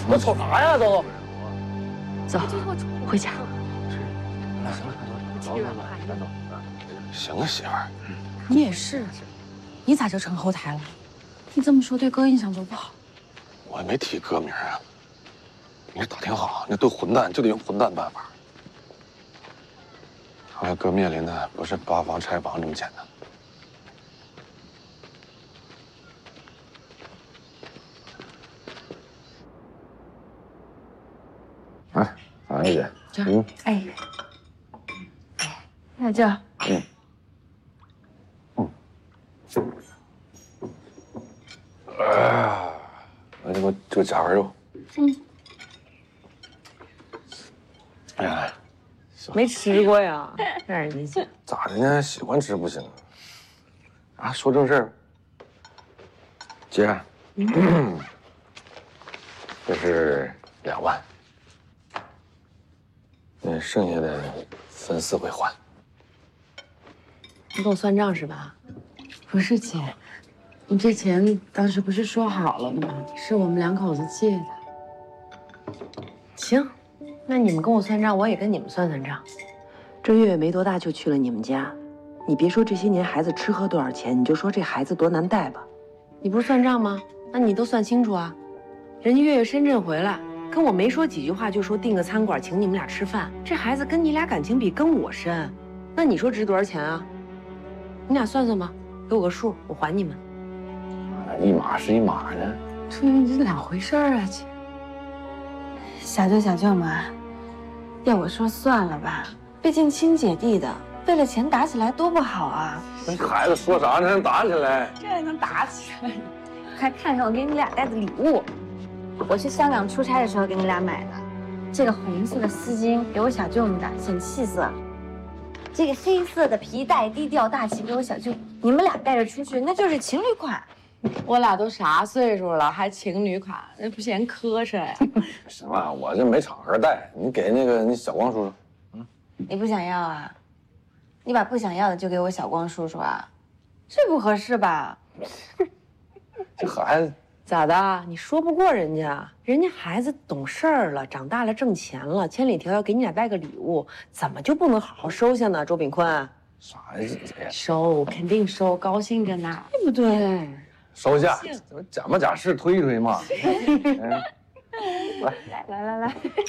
我瞅啥呀都？ 走，回家。 行啊，媳妇儿。 你也是，你咋就成后台了？你这么说对哥印象多不好。 我也没提哥名啊。你这打挺好，那对混蛋就得用混蛋办法。看来哥面临的不是扒房拆房这么简单。来，俺姐。 哎，那就。 来这个夹份肉。哎呀， 没吃过呀，让人家咋的呢？喜欢吃不行啊？说正事儿，姐，这是2万，那剩下的分4回还。 你给我算账是吧？ 不是姐，你这钱当时不是说好了吗？是我们2口子借的。 行，那你们跟我算账，我也跟你们算算账。这月月没多大就去了你们家，你别说这些年孩子吃喝多少钱，你就说这孩子多难带吧。你不是算账吗？那你都算清楚啊。人家月月深圳回来，跟我没说几句话，就说订个餐馆请你们俩吃饭。这孩子跟你俩感情比跟我深，那你说值多少钱啊？你俩算算吧，给我个数，我还你们。 一码是一码呢。 这2回事儿啊，姐。 小舅嘛，要我说算了吧，毕竟亲姐弟的，为了钱打起来多不好啊！ 那孩子说啥呢？能打起来？ 这还能打起来？快看看我给你俩带的礼物，我去香港出差的时候给你俩买的。这个红色的丝巾给我小舅们的，显气色。这个黑色的皮带低调大气给我小舅，你们俩带着出去那就是情侣款。 我俩都啥岁数了，还情侣款，那不嫌磕碜呀？ 行了，我这没场合带，你给那小光叔叔。 你不想要啊？你把不想要的就给我小光叔叔啊？这不合适吧？ 这孩子咋的？你说不过人家，人家孩子懂事儿了，长大了挣钱了，千里迢迢给你俩带个礼物，怎么就不能好好收下呢？周炳坤， 啥呀？ 收肯定收，高兴着呢，对不对？ 收下，假模假式推一推嘛。 来，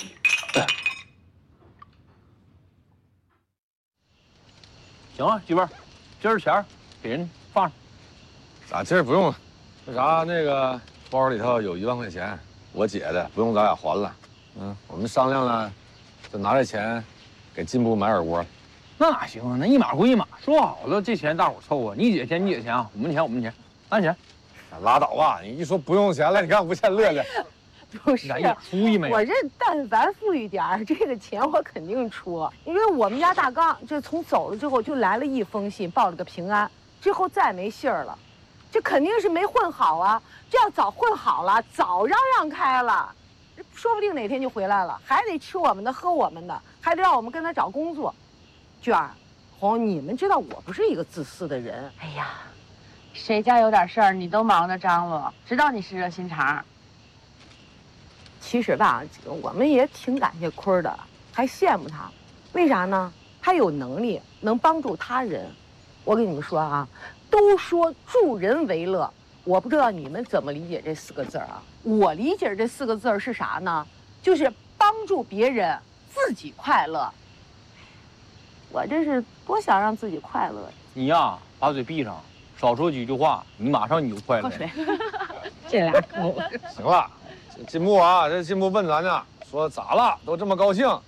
行啊，媳妇儿，今儿钱给人放上。 咋今儿不用？那个包里头有1万块钱，我姐的，不用咱俩还了。我们商量了，就拿这钱给进步买耳蜗。 那哪行啊？那一码归一码，说好了这钱大伙凑啊，你姐钱你姐钱啊，我们钱，拿钱。 拉倒吧！你一说不用钱了，你看吴倩乐的。 不是， 咱一点出息没有。 我这但凡富裕点这个钱我肯定出，因为我们家大刚这从走了之后就来了一封信，报了个平安，之后再没信儿了，这肯定是没混好啊！这要早混好了，早让开了，说不定哪天就回来了，还得吃我们的，喝我们的，还得让我们跟他找工作。娟儿，红，你们知道我不是一个自私的人。 哎呀，谁家有点事儿，你都忙着张罗，知道你是热心肠。 其实吧，我们也挺感谢坤儿的，还羡慕他。为啥呢？他有能力，能帮助他人。我跟你们说啊，都说助人为乐，我不知道你们怎么理解这4个字啊？我理解这4个字是啥呢？就是帮助别人，自己快乐。我这是多想让自己快乐。 你呀，把嘴闭上，少说几句话，你马上你就快乐。 喝水。 这俩狗。 行了。进步啊！这进步问咱呢，说咋了？都这么高兴？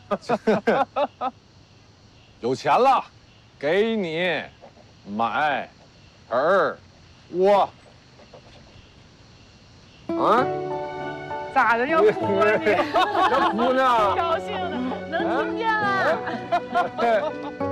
有钱了，给你买耳蜗。啊？ 咋的？要哭了你？ 要哭呢？ 高兴的，能听见了。